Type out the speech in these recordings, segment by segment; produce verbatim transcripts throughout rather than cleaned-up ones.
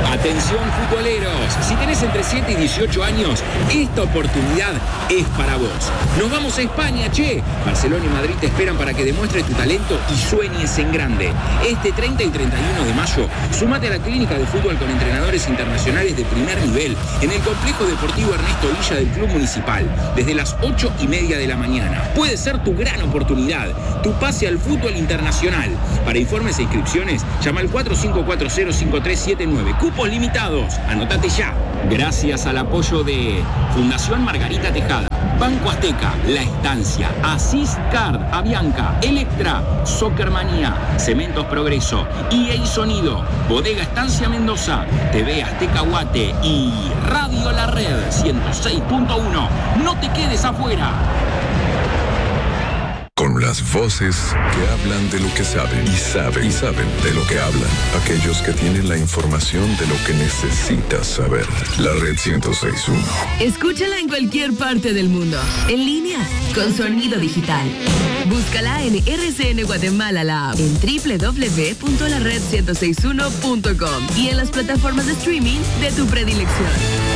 Atención futboleros, si tenés entre siete y dieciocho años, esta oportunidad es para vos. Nos vamos a España, che. Barcelona y Madrid te esperan para que demuestres tu talento y sueñes en grande. Este treinta y treinta y uno de mayo, sumate a la clínica de fútbol con entrenadores internacionales de primer nivel en el complejo deportivo Ernesto Villa del Club Municipal, desde las ocho y media de la mañana. Puede ser tu gran oportunidad, tu pase al fútbol internacional. Para informes e inscripciones, llama al cuatro cinco cuatro cero cinco tres siete nueve. Cupos limitados. Anótate ya. Gracias al apoyo de Fundación Margarita Tejada, Banco Azteca, La Estancia, Asís Card, Avianca, Electra, Soccermanía, Cementos Progreso, E A Sonido, Bodega Estancia Mendoza, T V Azteca Guate y Radio La Red ciento seis punto uno. No te quedes afuera. Con las voces que hablan de lo que saben y saben y saben de lo que hablan. Aquellos que tienen la información de lo que necesitas saber. La Red ciento seis punto uno. Escúchala en cualquier parte del mundo. En línea, con sonido digital. Búscala en R C N Guatemala, la app, en doble u doble u doble u punto la red ciento sesenta y uno punto com y en las plataformas de streaming de tu predilección.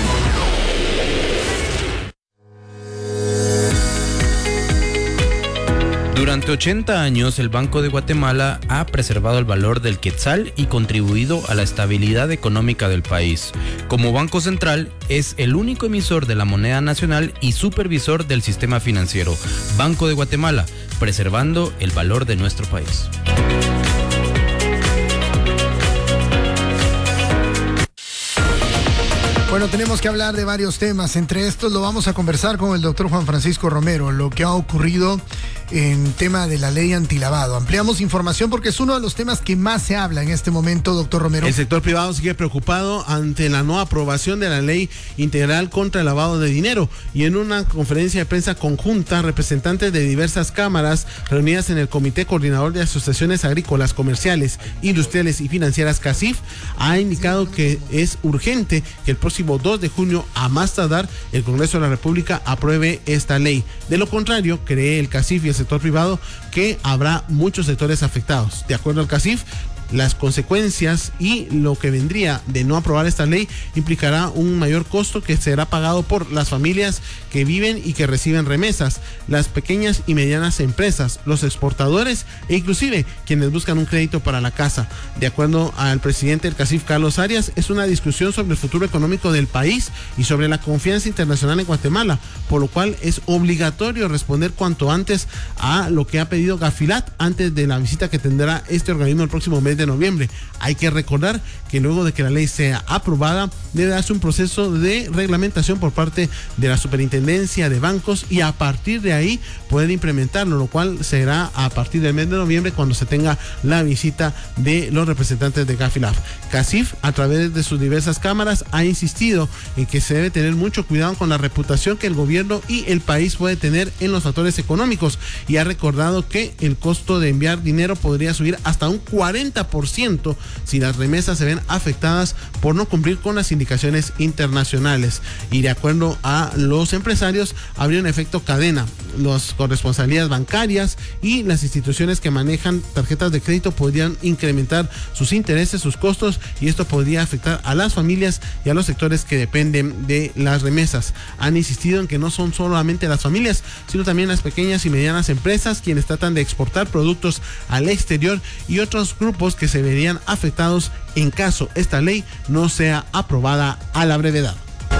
Durante ochenta años, el Banco de Guatemala ha preservado el valor del quetzal y contribuido a la estabilidad económica del país. Como Banco Central, es el único emisor de la moneda nacional y supervisor del sistema financiero. Banco de Guatemala, preservando el valor de nuestro país. Bueno, tenemos que hablar de varios temas. Entre estos lo vamos a conversar con el doctor Juan Francisco Romero, lo que ha ocurrido en tema de la ley antilavado. Ampliamos información porque es uno de los temas que más se habla en este momento, doctor Romero. El sector privado sigue preocupado ante la no aprobación de la ley integral contra el lavado de dinero, y en una conferencia de prensa conjunta, representantes de diversas cámaras reunidas en el Comité Coordinador de Asociaciones Agrícolas, Comerciales, Industriales y Financieras, CACIF, ha indicado que es urgente que el próximo dos de junio, a más tardar, el Congreso de la República apruebe esta ley. De lo contrario, cree el CACIF y el sector privado que habrá muchos sectores afectados. De acuerdo al CACIF, las consecuencias y lo que vendría de no aprobar esta ley implicará un mayor costo que será pagado por las familias que viven y que reciben remesas, las pequeñas y medianas empresas, los exportadores e inclusive quienes buscan un crédito para la casa. De acuerdo al presidente del CACIF, Carlos Arias, es una discusión sobre el futuro económico del país y sobre la confianza internacional en Guatemala, por lo cual es obligatorio responder cuanto antes a lo que ha pedido Gafilat antes de la visita que tendrá este organismo el próximo mes de noviembre. Hay que recordar que luego de que la ley sea aprobada, debe darse un proceso de reglamentación por parte de la Superintendencia de Bancos y a partir de ahí poder implementarlo, lo cual será a partir del mes de noviembre cuando se tenga la visita de los representantes de Gafilat. CACIF, a través de sus diversas cámaras, ha insistido en que se debe tener mucho cuidado con la reputación que el gobierno y el país puede tener en los factores económicos, y ha recordado que el costo de enviar dinero podría subir hasta un cuarenta por ciento si las remesas se ven afectadas por no cumplir con las indicaciones internacionales. Y de acuerdo a los empresarios, habría un efecto cadena. Las corresponsabilidades bancarias y las instituciones que manejan tarjetas de crédito podrían incrementar sus intereses, sus costos, y esto podría afectar a las familias y a los sectores que dependen de las remesas. Han insistido en que no son solamente las familias, sino también las pequeñas y medianas empresas quienes tratan de exportar productos al exterior y otros grupos que se verían afectados en caso esta ley no sea aprobada a la brevedad.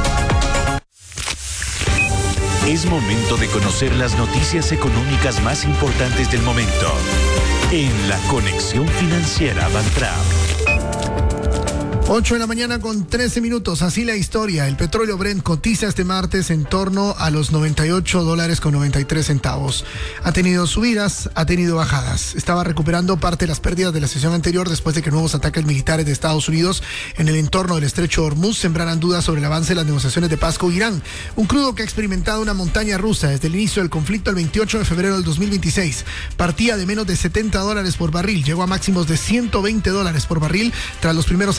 Es momento de conocer las noticias económicas más importantes del momento en la Conexión Financiera Bantrap. ocho de la mañana con trece minutos, así la historia. El petróleo Brent cotiza este martes en torno a los noventa y ocho dólares con noventa y tres centavos. Ha tenido subidas, ha tenido bajadas. Estaba recuperando parte de las pérdidas de la sesión anterior después de que nuevos ataques militares de Estados Unidos en el entorno del estrecho de Hormuz sembraran dudas sobre el avance de las negociaciones de paz con Irán. Un crudo que ha experimentado una montaña rusa desde el inicio del conflicto el veintiocho de febrero del dos mil veintiséis. Partía de menos de setenta dólares por barril, llegó a máximos de ciento veinte dólares por barril tras los primeros ataques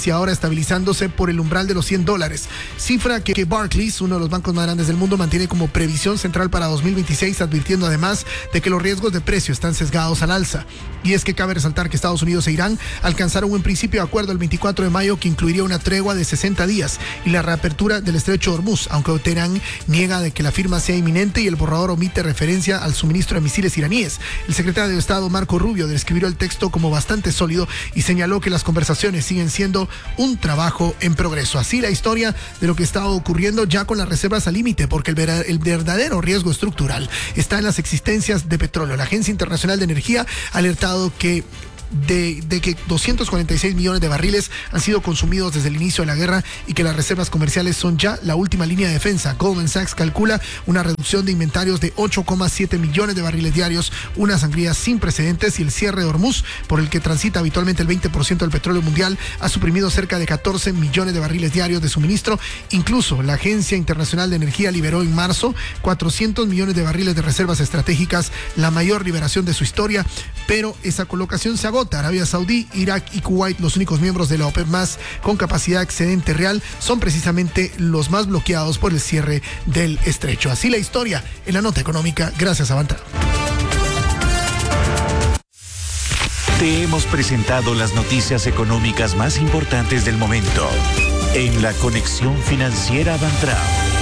y ahora estabilizándose por el umbral de los cien dólares. Cifra que, que Barclays, uno de los bancos más grandes del mundo, mantiene como previsión central para dos mil veintiséis, advirtiendo además de que los riesgos de precio están sesgados al alza. Y es que cabe resaltar que Estados Unidos e Irán alcanzaron un principio de acuerdo el veinticuatro de mayo que incluiría una tregua de sesenta días y la reapertura del estrecho de Hormuz, aunque Teherán niega de que la firma sea inminente y el borrador omite referencia al suministro de misiles iraníes. El secretario de Estado Marco Rubio describió el texto como bastante sólido y señaló que las conversaciones siguen siendo un trabajo en progreso. Así la historia de lo que está ocurriendo ya con las reservas al límite, porque el, ver, el verdadero riesgo estructural está en las existencias de petróleo. La Agencia Internacional de Energía ha alertado que De, de que doscientos cuarenta y seis millones de barriles han sido consumidos desde el inicio de la guerra y que las reservas comerciales son ya la última línea de defensa. Goldman Sachs calcula una reducción de inventarios de ocho coma siete millones de barriles diarios, una sangría sin precedentes, y el cierre de Hormuz, por el que transita habitualmente el veinte por ciento del petróleo mundial, ha suprimido cerca de catorce millones de barriles diarios de suministro. Incluso la Agencia Internacional de Energía liberó en marzo cuatrocientos millones de barriles de reservas estratégicas, la mayor liberación de su historia, pero esa colocación se agota. Arabia Saudí, Irak y Kuwait, los únicos miembros de la OPEP más con capacidad excedente real, son precisamente los más bloqueados por el cierre del estrecho. Así la historia en la nota económica, gracias a Bantra. Te hemos presentado las noticias económicas más importantes del momento en la Conexión Financiera Bantra.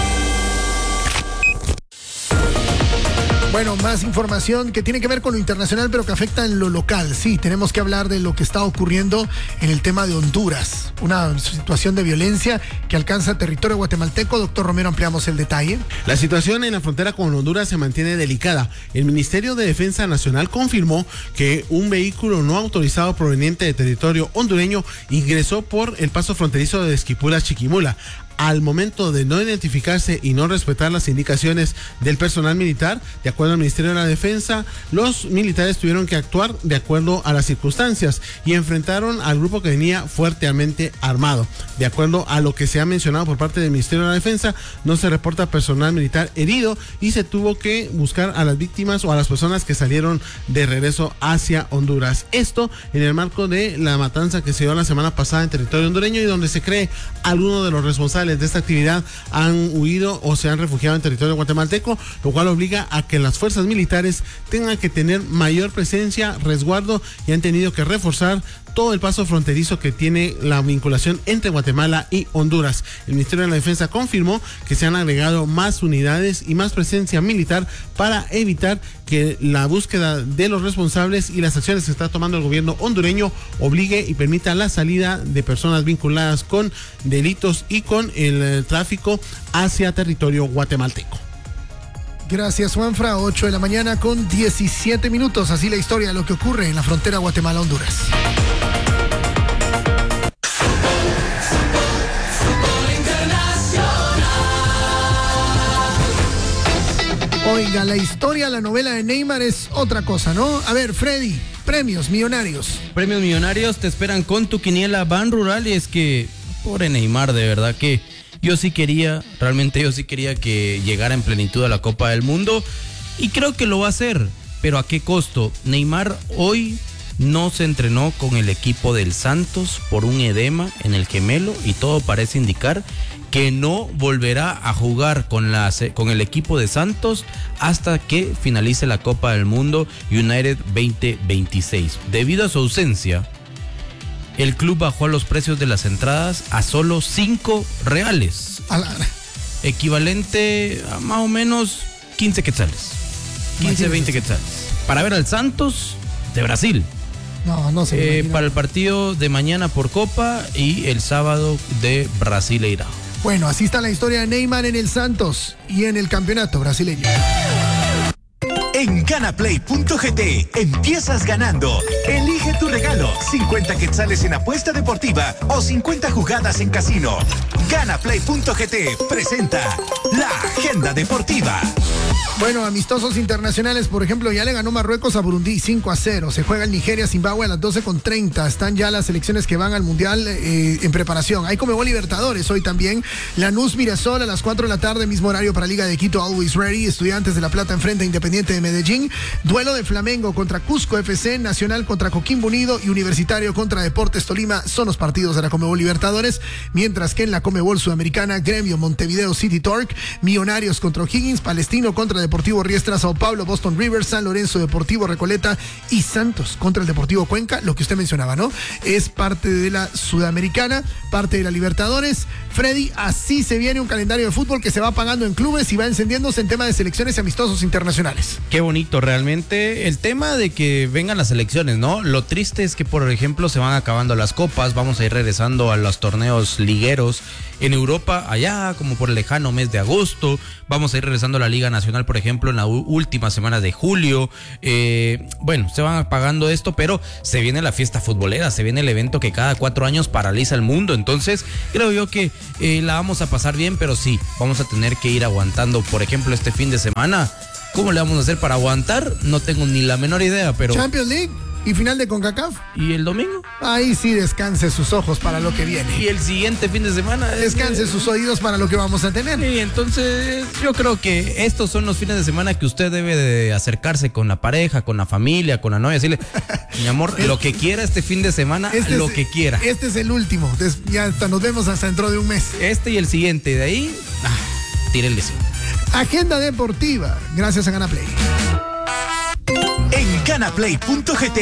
Bueno, más información que tiene que ver con lo internacional, pero que afecta en lo local. Sí, tenemos que hablar de lo que está ocurriendo en el tema de Honduras. Una situación de violencia que alcanza territorio guatemalteco. Doctor Romero, ampliamos el detalle. La situación en la frontera con Honduras se mantiene delicada. El Ministerio de Defensa Nacional confirmó que un vehículo no autorizado proveniente de territorio hondureño ingresó por el paso fronterizo de Esquipulas-Chiquimula. Al momento de no identificarse y no respetar las indicaciones del personal militar, de acuerdo al Ministerio de la Defensa, los militares tuvieron que actuar de acuerdo a las circunstancias y enfrentaron al grupo que venía fuertemente armado. De acuerdo a lo que se ha mencionado por parte del Ministerio de la Defensa, no se reporta personal militar herido y se tuvo que buscar a las víctimas o a las personas que salieron de regreso hacia Honduras. Esto en el marco de la matanza que se dio la semana pasada en territorio hondureño y donde se cree algunos de los responsables de esta actividad han huido o se han refugiado en territorio guatemalteco, lo cual obliga a que las fuerzas militares tengan que tener mayor presencia, resguardo, y han tenido que reforzar todo el paso fronterizo que tiene la vinculación entre Guatemala y Honduras. El Ministerio de la Defensa confirmó que se han agregado más unidades y más presencia militar para evitar que la búsqueda de los responsables y las acciones que está tomando el gobierno hondureño obligue y permita la salida de personas vinculadas con delitos y con el tráfico hacia territorio guatemalteco. Gracias, Juanfra. ocho de la mañana con diecisiete minutos. Así la historia de lo que ocurre en la frontera Guatemala-Honduras. Oiga, la historia, la novela de Neymar es otra cosa, ¿no? A ver, Freddy, premios millonarios. Premios millonarios te esperan con tu quiniela Ban Rural, y es que, pobre Neymar, de verdad que yo sí quería, realmente yo sí quería que llegara en plenitud a la Copa del Mundo, y creo que lo va a hacer, pero ¿a qué costo? Neymar hoy no se entrenó con el equipo del Santos por un edema en el gemelo y todo parece indicar que no volverá a jugar con, la, con el equipo de Santos hasta que finalice la Copa del Mundo United veinte veintiséis. Debido a su ausencia, el club bajó los precios de las entradas a solo cinco reales, equivalente a más o menos quince quetzales, quince, veinte quetzales, para ver al Santos de Brasil. No, no sé. Eh, para el partido de mañana por Copa y el sábado de Brasileirao. Bueno, así está la historia de Neymar en el Santos y en el campeonato brasileño. En Ganaplay punto g t empiezas ganando. Elige tu regalo: cincuenta quetzales en apuesta deportiva o cincuenta jugadas en casino. Ganaplay punto g t presenta la agenda deportiva. Bueno, amistosos internacionales, por ejemplo, ya le ganó Marruecos a Burundi cinco a cero. Se juega el Nigeria-Zimbabue a las doce con treinta. Están ya las selecciones que van al Mundial eh, en preparación. Hay Conmebol Libertadores hoy también. Lanús Mirasol a las cuatro de la tarde, mismo horario para Liga de Quito, Always Ready. Estudiantes de La Plata enfrenta a Independiente de Medellín. Duelo de Flamengo contra Cusco F C, Nacional contra Coquimbo Unido y Universitario contra Deportes Tolima. Son los partidos de la Conmebol Libertadores. Mientras que en la Conmebol Sudamericana, Gremio Montevideo City Torque, Millonarios contra O'Higgins, Palestino contra Deportivo Riestra, Sao Paulo, Boston River, San Lorenzo, Deportivo Recoleta y Santos contra el Deportivo Cuenca. Lo que usted mencionaba, ¿no? Es parte de la Sudamericana, parte de la Libertadores. Freddy, así se viene un calendario de fútbol que se va apagando en clubes y va encendiéndose en tema de selecciones y amistosos internacionales. Qué bonito, realmente. El tema de que vengan las selecciones, ¿no? Lo triste es que, por ejemplo, se van acabando las copas, vamos a ir regresando a los torneos ligueros en Europa, allá como por el lejano mes de agosto. Vamos a ir regresando a la Liga Nacional, por ejemplo, en la última semana de julio. Eh, bueno, se van apagando esto, pero se viene la fiesta futbolera, se viene el evento que cada cuatro años paraliza el mundo. Entonces, creo yo que eh, la vamos a pasar bien, pero sí, vamos a tener que ir aguantando. Por ejemplo, este fin de semana, ¿cómo le vamos a hacer para aguantar? No tengo ni la menor idea, pero... Champions League y final de CONCACAF. ¿Y el domingo? Ahí sí descanse sus ojos para lo que viene. Y el siguiente fin de semana... Descanse sus oídos para lo que vamos a tener. Y entonces yo creo que estos son los fines de semana que usted debe de acercarse con la pareja, con la familia, con la novia, decirle, mi amor, lo que quiera este fin de semana, este lo es, que quiera. Este es el último, Des, ya hasta nos vemos hasta dentro de un mes. Este y el siguiente, de ahí, ah, tírenle sí. Agenda deportiva, gracias a Ganaplay. En Ganaplay punto gt